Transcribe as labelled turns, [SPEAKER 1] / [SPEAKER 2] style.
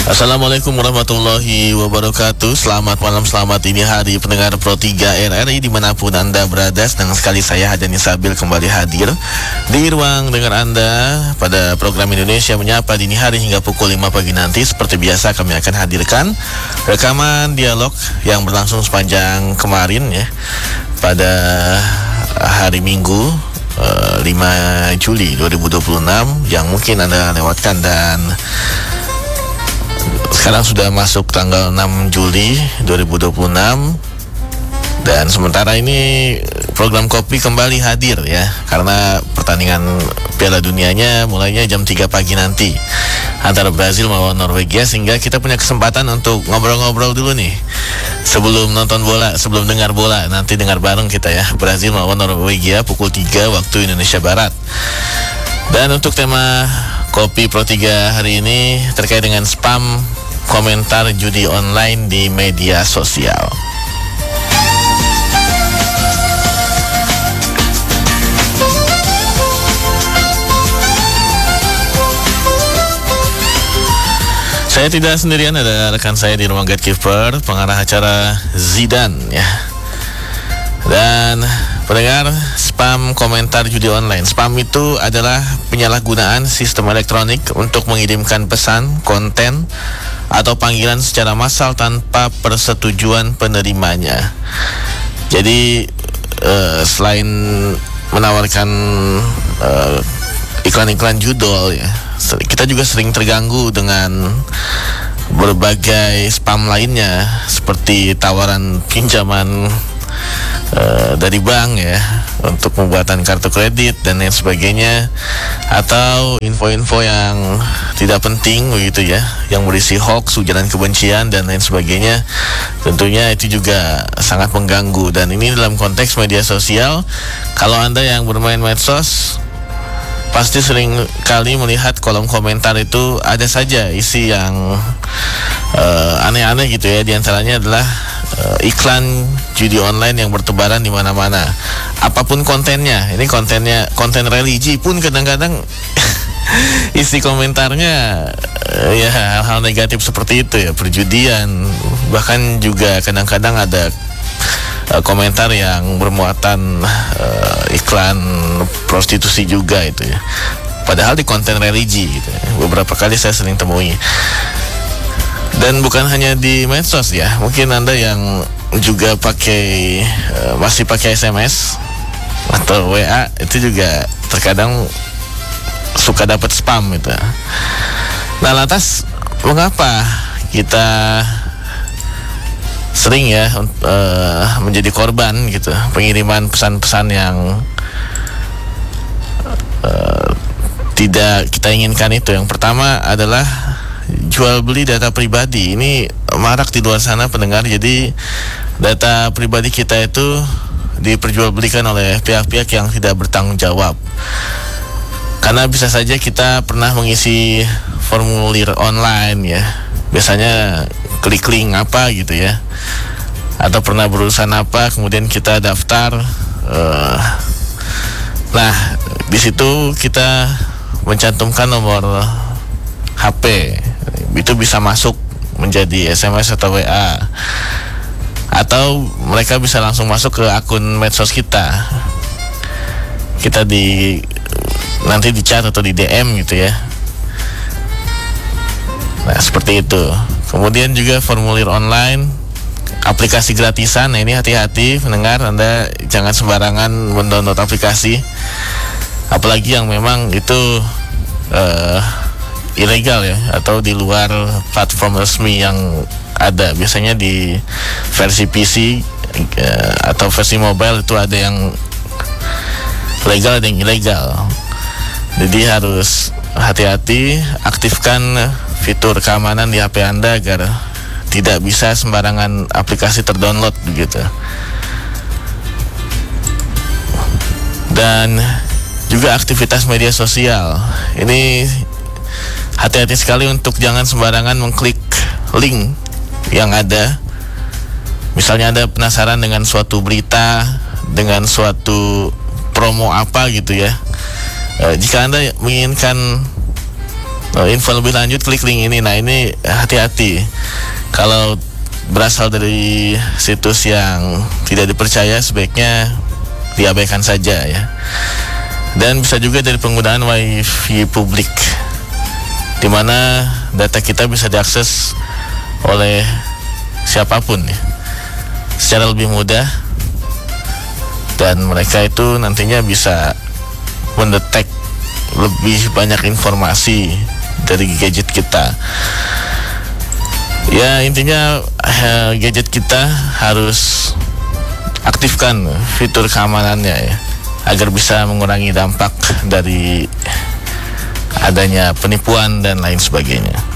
[SPEAKER 1] Assalamualaikum warahmatullahi wabarakatuh. Selamat malam, selamat dini hari pendengar Pro 3 RRI dimanapun Anda berada. Senang sekali saya Hadani Sabil kembali hadir di ruang dengar Anda pada program Indonesia Menyapa dini hari hingga pukul 5 pagi nanti. Seperti biasa kami akan hadirkan rekaman dialog yang berlangsung sepanjang kemarin ya, pada hari Minggu 5 Juli 2026 yang mungkin Anda lewatkan, dan sekarang sudah masuk tanggal 6 Juli 2026. Dan sementara ini program Kopi kembali hadir ya, karena pertandingan Piala Dunianya mulainya jam 3 pagi nanti antara Brazil melawan Norwegia, sehingga kita punya kesempatan untuk ngobrol-ngobrol dulu nih sebelum nonton bola, sebelum dengar bola. Nanti dengar bareng kita ya, Brazil melawan Norwegia pukul 3 waktu Indonesia Barat. Dan untuk tema Kopi Pro 3 hari ini terkait dengan spam komentar judi online di media sosial. Saya tidak sendirian, ada rekan saya di ruang gatekeeper, pengarah acara Zidan ya. Dan pendengar, spam komentar judi online. Spam itu adalah penyalahgunaan sistem elektronik untuk mengirimkan pesan, konten, atau panggilan secara massal tanpa persetujuan penerimanya. Jadi selain menawarkan iklan-iklan judul ya, kita juga sering terganggu dengan berbagai spam lainnya, seperti tawaran pinjaman dari bank ya, untuk pembuatan kartu kredit dan lain sebagainya, atau info-info yang tidak penting begitu ya, yang berisi hoax, ujaran kebencian dan lain sebagainya. Tentunya itu juga sangat mengganggu, dan ini dalam konteks media sosial. Kalau Anda yang bermain medsos pasti sering kali melihat kolom komentar itu ada saja isi yang aneh-aneh gitu ya. Di antaranya adalah iklan judi online yang bertebaran di mana-mana. Apapun kontennya, ini konten religi pun kadang-kadang isi komentarnya ya hal-hal negatif seperti itu ya, perjudian. Bahkan juga kadang-kadang ada komentar yang bermuatan iklan prostitusi juga itu ya, padahal di konten religi gitu ya. Beberapa kali saya sering temui. Dan bukan hanya di medsos ya, mungkin Anda yang juga masih pakai SMS atau WA, itu juga terkadang suka dapat spam gitu. Nah, lantas mengapa kita sering ya menjadi korban gitu pengiriman pesan-pesan yang tidak kita inginkan itu? Yang pertama adalah jual beli data pribadi. Ini marak di luar sana pendengar. Jadi data pribadi kita itu diperjualbelikan oleh pihak-pihak yang tidak bertanggung jawab. Karena bisa saja kita pernah mengisi formulir online ya, biasanya klik link apa gitu ya, atau pernah berurusan apa, kemudian kita daftar. Nah, di situ kita mencantumkan nomor HP, itu bisa masuk menjadi SMS atau WA, atau mereka bisa langsung masuk ke akun medsos kita. Kita nanti di chat atau di DM gitu ya. Nah, seperti itu. Kemudian juga formulir online, aplikasi gratisan. Nah, ini hati-hati pendengar, Anda jangan sembarangan mendownload aplikasi, apalagi yang memang itu ilegal ya, atau di luar platform resmi yang ada. Biasanya di versi PC atau versi mobile itu ada yang legal, ada yang ilegal. Jadi harus hati-hati, aktifkan fitur keamanan di HP Anda agar tidak bisa sembarangan aplikasi terdownload begitu. Dan juga aktivitas media sosial. Ini hati-hati sekali untuk jangan sembarangan mengklik link yang ada. Misalnya Anda penasaran dengan suatu berita, dengan suatu promo apa gitu ya. Jika Anda menginginkan info lebih lanjut klik link ini. Nah, ini hati-hati kalau berasal dari situs yang tidak dipercaya, sebaiknya diabaikan saja ya. Dan bisa juga dari penggunaan wifi publik, di mana data kita bisa diakses oleh siapapun ya, secara lebih mudah, dan mereka itu nantinya bisa mendetek lebih banyak informasi dari gadget kita. Ya, intinya gadget kita harus aktifkan fitur keamanannya ya, agar bisa mengurangi dampak dari adanya penipuan dan lain sebagainya.